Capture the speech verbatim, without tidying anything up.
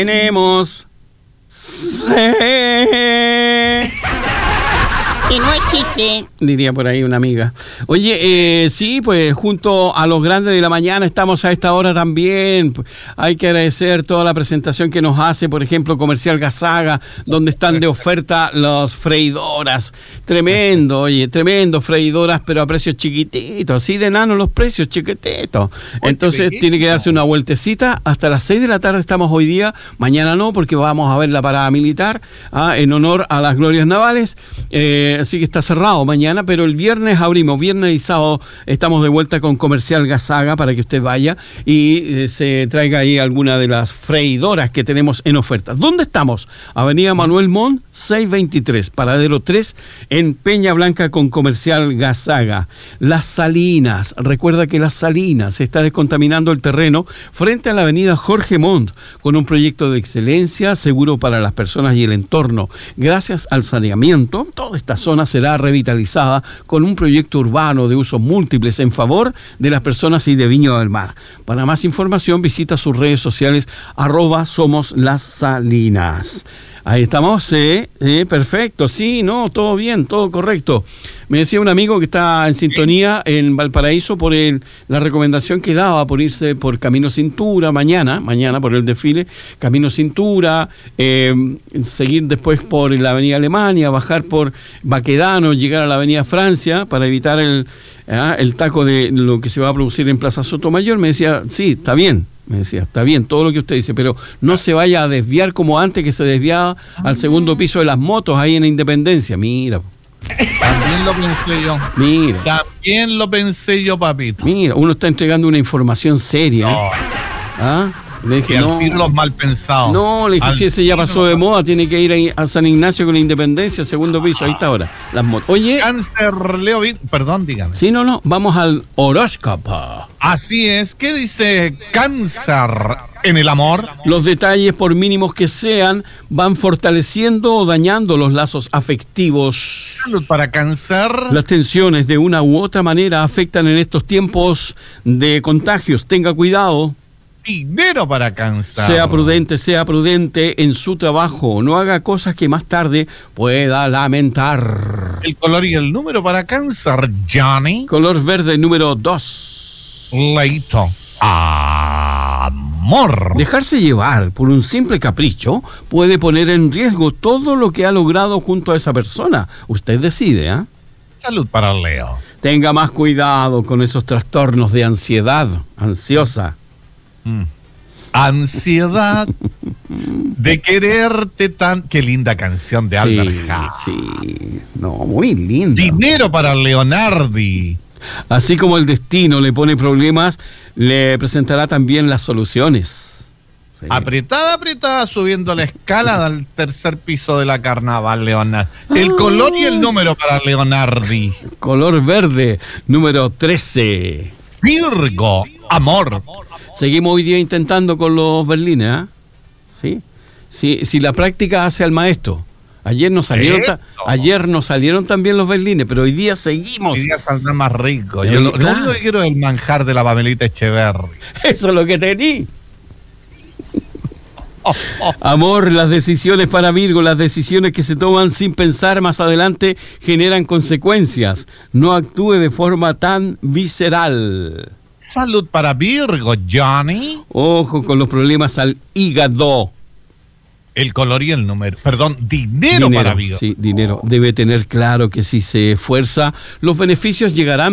Tenemos... Sí. Que no existe. Diría por ahí una amiga. Oye, eh, sí, pues junto a los grandes de la mañana estamos a esta hora también. Hay que agradecer toda la presentación que nos hace, por ejemplo, Comercial Gasaga, donde están de oferta las freidoras. Tremendo, oye, tremendo, freidoras, pero a precios chiquititos, así de nano los precios, chiquititos. Entonces tiene que darse una vueltecita. Hasta las seis de la tarde estamos hoy día, mañana no, porque vamos a ver la parada militar, ¿ah? En honor a las glorias navales. Eh, así que está cerrado mañana, pero el viernes abrimos, viernes y sábado estamos de vuelta con Comercial Gasaga para que usted vaya y eh, se traiga ahí alguna de las freidoras que tenemos en oferta. ¿Dónde estamos? Avenida Manuel Montt, seiscientos veintitrés, paradero tres, en Peña Blanca con Comercial Gasaga. Las Salinas, recuerda que Las Salinas se está descontaminando el terreno frente a la avenida Jorge Montt con un proyecto de excelencia seguro para las personas y el entorno. Gracias al saneamiento, toda esta zona será revitalizada con un proyecto urbano de usos múltiples en favor de las personas y de Viña del Mar. Para más información visita sus redes sociales arroba Somos Las Salinas. Ahí estamos, eh, eh, perfecto, sí, no, todo bien, todo correcto. Me decía un amigo que está en sintonía en Valparaíso por el, la recomendación que daba por irse por Camino Cintura mañana, mañana por el desfile, Camino Cintura, eh, seguir después por la Avenida Alemania, bajar por Baquedano, llegar a la Avenida Francia para evitar el, eh, el taco de lo que se va a producir en Plaza Sotomayor. Me decía, sí, está bien. Me decía, está bien todo lo que usted dice, pero no se vaya a desviar como antes que se desviaba al segundo piso de las motos ahí en Independencia. Mira. También lo pensé yo. Mira. También lo pensé yo, papito. Mira, uno está entregando una información seria. No. ¿Ah? Le dije, Y al no, tiro los mal pensados. no, le dije, Al si ese ya pasó tiro de los- moda, tiene que ir a, a San Ignacio con la Independencia, segundo piso, ahí está ahora, las motos. Oye, Cáncer, Leo, Vir- perdón, dígame. sí, no, no, vamos al horóscopo. Así es. ¿Qué dice Cáncer en el amor? Los detalles, por mínimos que sean, van fortaleciendo o dañando los lazos afectivos. Salud para Cáncer. Las tensiones de una u otra manera afectan en estos tiempos de contagios. Tenga cuidado, Dinero para Cáncer. sea prudente, sea prudente en su trabajo. No haga cosas que más tarde pueda lamentar. El color y el número para Cáncer, Johnny. Color verde número dos. Leito. Amor. Dejarse llevar por un simple capricho puede poner en riesgo todo lo que ha logrado junto a esa persona. Usted decide, ¿ah? Salud para Leo. Tenga más cuidado con esos trastornos de ansiedad, ansiosa. Mm. Ansiedad de quererte tan... Qué linda canción de Sí, Albert Hammond. sí, no, muy linda. Dinero para Leonardi. Así como el destino le pone problemas, le presentará también las soluciones. Sí. Apretada, apretada, subiendo la escala al tercer piso de la carnaval, Leonardo. El color y el número para Leonardi. Color verde número trece. Virgo, amor. Seguimos hoy día intentando con los berlines, ¿ah? ¿Sí? Sí, si la práctica hace al maestro. Ayer nos salieron ta- Eso. ayer nos salieron también los berlines, pero hoy día seguimos. Hoy día saldrá más rico. Eh, Yo lo, lo claro. único que quiero es el manjar de la Pamelita Echeverry. Eso es lo que tení. Amor, las decisiones para Virgo, las decisiones que se toman sin pensar más adelante generan consecuencias. No actúe de forma tan visceral. Salud para Virgo, Johnny. Ojo con los problemas al hígado. El color y el número. Perdón, dinero, para Virgo. Sí, dinero. Debe tener claro que si se esfuerza, los beneficios llegarán